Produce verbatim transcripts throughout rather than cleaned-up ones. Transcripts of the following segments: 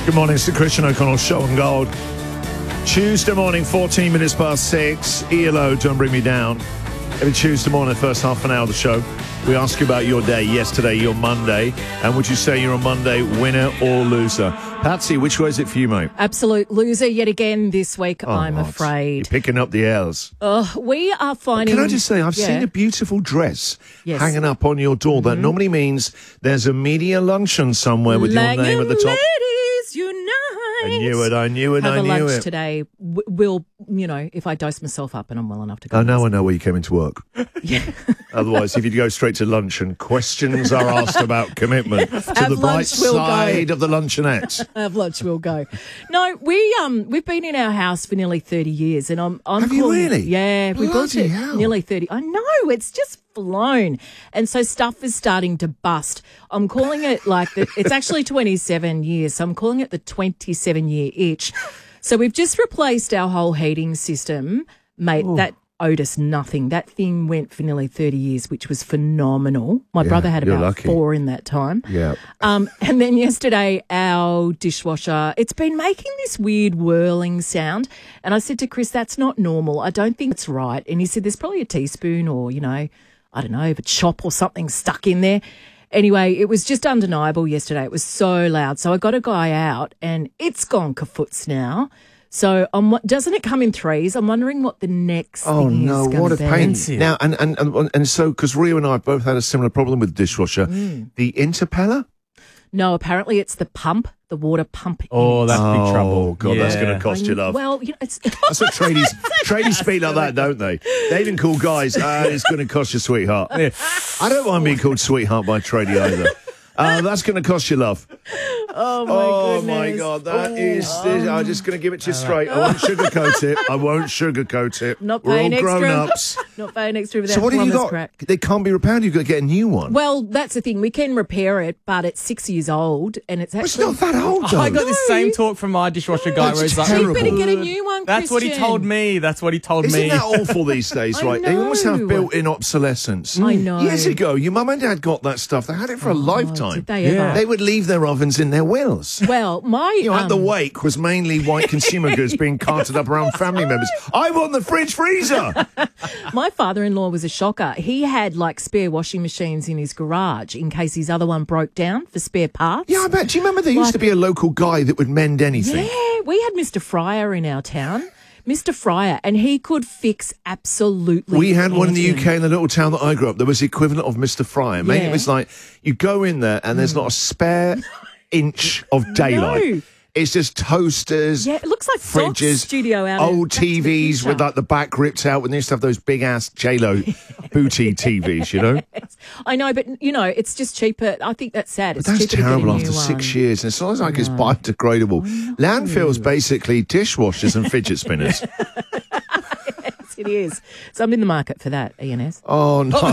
Good morning, it's the Christian O'Connell Show on Gold. Tuesday morning, fourteen minutes past six. E L O, Don't Bring Me Down. Every Tuesday morning, the first half an hour of the show, we ask you about your day yesterday, your Monday, and would you say you're a Monday winner or loser? Patsy, which way is it for you, mate? Absolute loser yet again this week, Oh, I'm what? afraid. You're picking up the L's. Uh, we are finding... Can I just say, I've Yeah. seen a beautiful dress Yes. hanging up on your door. That normally means there's a media luncheon somewhere with your name at the top. Ladies Unite. I knew it, I knew it, Have I a knew lunch it. today. W- Will, you know, if I dose myself up and I'm well enough to go. Oh, now I know where you came into work. Yeah. Otherwise, if you go straight to luncheon, questions are asked about commitment to Have the bright lunch, we'll go. side of the luncheonette. Have lunch, we'll go. No, we um we've been in our house for nearly thirty years, and I'm I'm Have you calling, really? Yeah, we built Bloody it hell. nearly thirty. I know, it's just flown, and so stuff is starting to bust. I'm calling it like the, it's actually twenty-seven years, so I'm calling it the twenty-seven year itch. So we've just replaced our whole heating system, mate. That owed us nothing. That thing went for nearly thirty years, which was phenomenal. My Yeah, brother had you're about lucky. four in that time. Yeah. Um, and then yesterday, our dishwasher, it's been making this weird whirling sound. And I said to Chris, that's not normal. I don't think it's right. And he said, there's probably a teaspoon or, you know, I don't know, a chop or something stuck in there. Anyway, it was just undeniable yesterday. It was so loud. So I got a guy out and it's gone kaputz now. So um, doesn't it come in threes? I'm wondering what the next Oh thing no, is gonna what a be. pain! Now and and and, and so because Rio and I both had a similar problem with the dishwasher, Mm. the interpeller. No, apparently it's the pump, the water pump. in Oh, it. that's big Oh trouble. God, that's Yeah. going to cost you love. Well, you know, it's That's what tradies tradies speak like that, don't they? They even call guys, uh, it's going to cost you, sweetheart. I don't mind being called sweetheart by a tradie either. Uh, that's going to cost you love. Oh, my Oh goodness. my God, that is. This, I'm just going to give it to you straight. I won't sugarcoat it. I won't sugarcoat it. Not We're all paying extra. grown ups. Not paying extra for that So what have you plumber's got? crack. They can't be repaired. You've got to get a new one. Well, that's the thing. We can repair it, but it's six years old, and it's It's actually... not that old, though. I got the same talk from my dishwasher guy That's where he's like, terrible. You better get a new one, that's what he Christian. told me. That's what he told Isn't me. that awful these days, I right? They almost have know. built-in obsolescence. I know. Years ago, your mum and dad got that stuff. They had it for a lifetime. did they ever? Yeah. They would leave their ovens in their wills. Well, my... You know, at the um, wake was mainly white consumer goods being carted up around family members. I want the fridge freezer. My father-in-law was a shocker. He had, like, spare washing machines in his garage in case his other one broke down for spare parts. Yeah, I bet. Do you remember there used Like- to be a local guy that would mend anything? Yeah, we had Mister Fryer in our town. Mister Fryer, and he could fix absolutely We had one in the U anything. K in the little town that I grew up. There was the equivalent of Mister Fryer. Mate, Yeah. it was like you go in there and there's not a spare inch of daylight. No. It's just toasters. Yeah, it looks like Doc's fridges, studio out old of Back to the T Vs with Future. like the back ripped out. When they used to have those big ass J Lo booty T Vs, you know. I know, but you know, it's just cheaper. I think that's sad. It's That's cheaper to get a terrible new after six one. years, and it's not like it's biodegradable. Landfill's basically dishwashers and fidget spinners. Yes, it is. So I'm in the market for that, E N S. Oh no!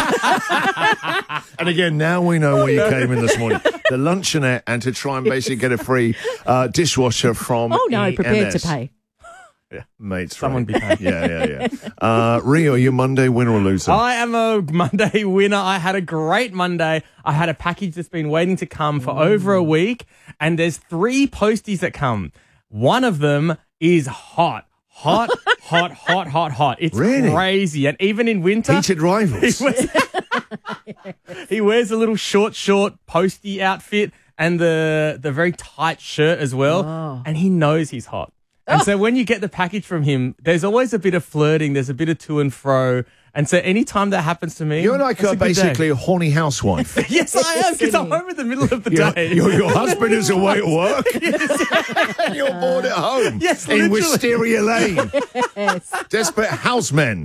And again, now we know where you came in this morning. The luncheonette, and to try and basically get a free uh, dishwasher from. Oh no, E N S. prepared to pay. Yeah, mates. Someone right. be paying. Yeah, yeah, yeah. Uh, Rio, you Monday winner or loser? I am a Monday winner. I had a great Monday. I had a package that's been waiting to come for over a week, and there's three posties that come. One of them is hot. Hot, hot, hot, hot, hot. It's Really? crazy. And even in winter, Heated rivals. he wears, he wears a little short, short postie outfit and the the very tight shirt as well. Oh. And he knows he's hot. And so when you get the package from him, there's always a bit of flirting. There's a bit of to and fro. And so anytime that happens to me, You're like it's uh, a good day. basically a horny housewife. Yes, I am, because I'm Isn't he? home in the middle of the Your, day. your, your husband is away at work. And you're bored at home. Yes, in literally. Wisteria Lane. Yes. Desperate housemen.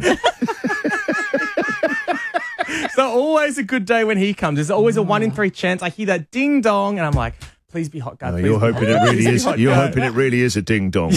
So always a good day when he comes. There's always a one in three chance. I hear that ding dong, and I'm like, please be hot, guy. No, please you're be hoping hot. it really Please be is. hot, You're guy. hoping it really is a ding dong.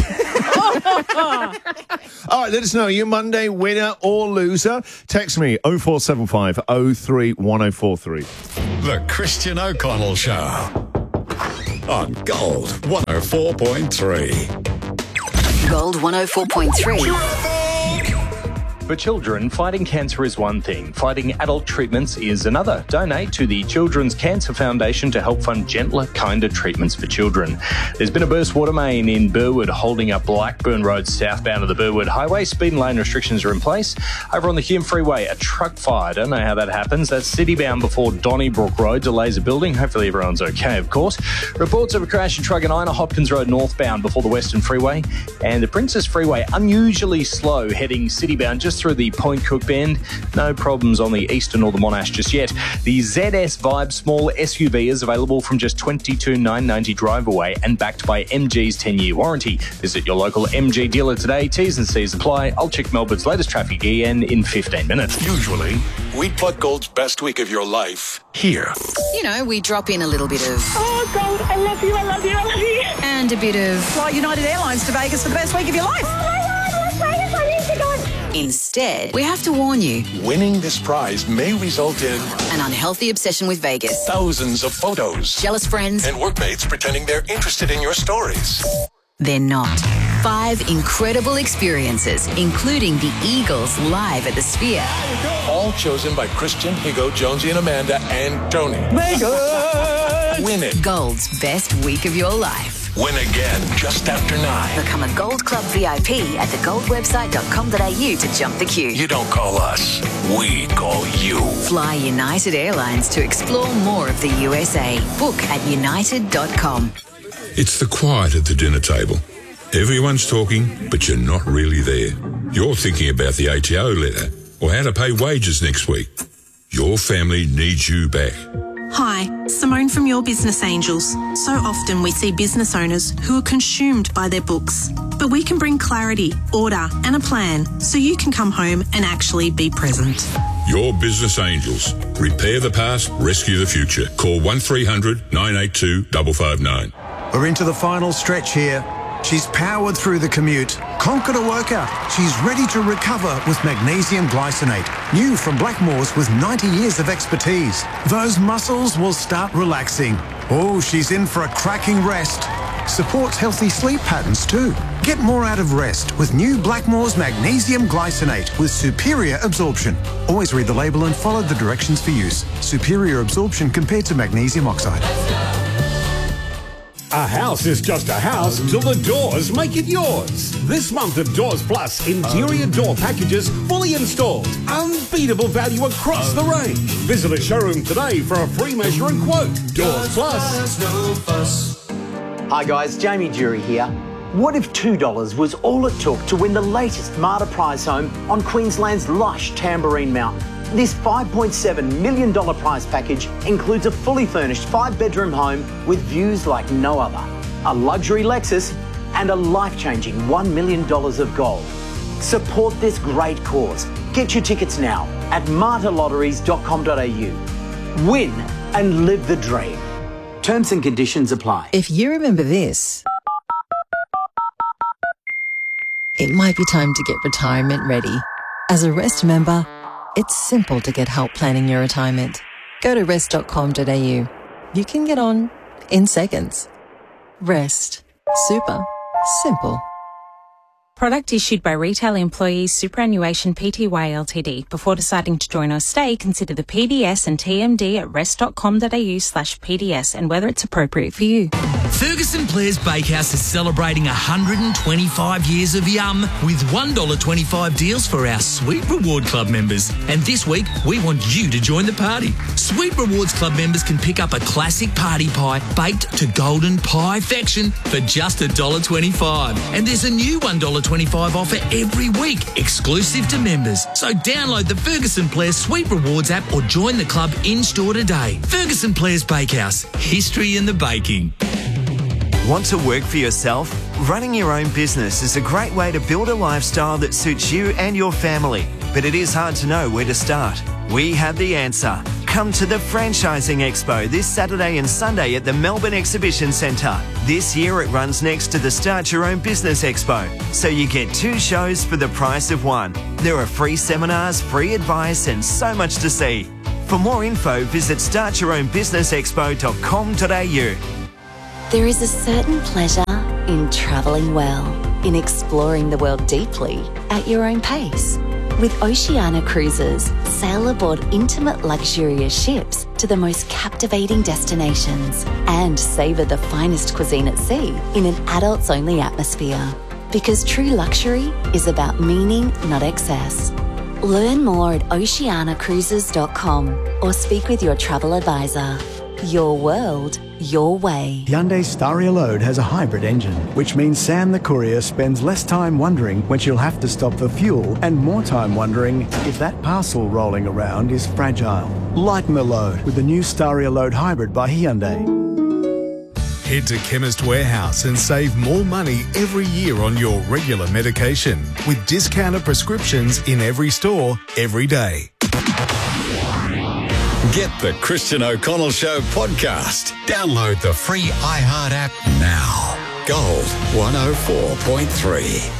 All right, let us know. You Monday winner or loser? Text me oh four seven five oh three one oh four three. The Christian O'Connell Show on Gold one oh four point three. Gold one oh four point three. For children, fighting cancer is one thing. Fighting adult treatments is another. Donate to the Children's Cancer Foundation to help fund gentler, kinder treatments for children. There's been a burst water main in Burwood holding up Blackburn Road southbound of the Burwood Highway. Speed and lane restrictions are in place. Over on the Hume Freeway, a truck fire. Don't know how that happens. That's city-bound before Donnybrook Road. Delays a building. Hopefully everyone's okay, of course. Reports of a crash in Truganina, Hopkins Road northbound before the Western Freeway. And the Princess Freeway, unusually slow, heading city-bound just through the Point Cook Bend. No problems on the eastern or the Monash just yet. The Z S Vibe small S U V is available from just twenty-two thousand nine hundred ninety dollars drive away and backed by M G's ten-year warranty. Visit your local M G dealer today. T's and C's apply. I'll check Melbourne's latest traffic E N in fifteen minutes. Usually, we plug Gold's best week of your life here. You know, we drop in a little bit of... Oh, Gold, I love you, I love you, I love you. And a bit of... Fly United Airlines to Vegas for the best week of your life. Oh, my God, Las Vegas, I need to go. Instead, we have to warn you. Winning this prize may result in An unhealthy obsession with Vegas. thousands of photos Jealous friends. and workmates pretending they're interested in your stories. They're not. Five incredible experiences, including the Eagles live at the Sphere. All chosen by Christian, Higo, Jonesy, and Amanda, and Tony. Win it. Gold's best week of your life. Win again just after nine. Become a Gold Club V I P at the gold website dot com dot a u to jump the queue. You don't call us, we call you. Fly United Airlines to explore more of the U S A. Book at united dot com. It's the quiet at the dinner table. Everyone's talking, but you're not really there. You're thinking about the A T O letter or how to pay wages next week. Your family needs you back. Hi, Simone from Your Business Angels. So often we see business owners who are consumed by their books. But we can bring clarity, order and a plan so you can come home and actually be present. Your Business Angels. Repair the past, rescue the future. Call one three hundred nine eight two five five nine. We're into the final stretch here. She's powered through the commute, conquered a workout. She's ready to recover with magnesium glycinate. New from Blackmores with ninety years of expertise. Those muscles will start relaxing. Oh, she's in for a cracking rest. Supports healthy sleep patterns too. Get more out of rest with new Blackmores magnesium glycinate with superior absorption. Always read the label and follow the directions for use. Superior absorption compared to magnesium oxide. A house is just a house till the doors make it yours. This month of Doors Plus interior door packages fully installed. Unbeatable value across the range. Visit a showroom today for a free measure and quote. Doors Plus. Hi guys, Jamie Jury here. What if two dollars was all it took to win the latest Marta prize home on Queensland's lush Tamborine Mountain? This five point seven million dollars prize package includes a fully furnished five-bedroom home with views like no other, a luxury Lexus, and a life-changing one million dollars of gold. Support this great cause. Get your tickets now at marta lotteries dot com dot a u. Win and live the dream. Terms and conditions apply. If you remember this, it might be time to get retirement ready. As a Rest member, it's simple to get help planning your retirement. Go to rest dot com dot a u. You can get on in seconds. Rest. Super. Simple. Product issued by Retail Employees Superannuation Pty Ltd. Before deciding to join or stay, consider the P D S and T M D at rest dot com dot a u slash P D S and whether it's appropriate for you. Ferguson Blair's Bakehouse is celebrating one hundred twenty-five years of yum with one dollar twenty-five deals for our Sweet Reward Club members. And this week, we want you to join the party. Sweet Rewards Club members can pick up a classic party pie baked to golden pie-fection for just one dollar twenty-five. And there's a new one dollar twenty-five offer every week, exclusive to members. So download the Ferguson Blair's Sweet Rewards app or join the club in-store today. Ferguson Blair's Bakehouse, history in the baking. Want to work for yourself? Running your own business is a great way to build a lifestyle that suits you and your family, but it is hard to know where to start. We have the answer. Come to the Franchising Expo this Saturday and Sunday at the Melbourne Exhibition Centre. This year it runs next to the Start Your Own Business Expo, so you get two shows for the price of one. There are free seminars, free advice and so much to see. For more info, visit start your own business expo dot com dot a u. There is a certain pleasure in travelling well, in exploring the world deeply at your own pace. With Oceania Cruises, sail aboard intimate, luxurious ships to the most captivating destinations and savour the finest cuisine at sea in an adults-only atmosphere. Because true luxury is about meaning, not excess. Learn more at oceania cruises dot com or speak with your travel advisor. Your world, your way. Hyundai Staria Load has a hybrid engine, which means Sam the courier spends less time wondering when she'll have to stop for fuel and more time wondering if that parcel rolling around is fragile. Lighten the load with the new Staria Load Hybrid by Hyundai. Head to Chemist Warehouse and save more money every year on your regular medication with discounted prescriptions in every store, every day. Get the Christian O'Connell Show podcast. Download the free iHeart app now. Gold one oh four point three.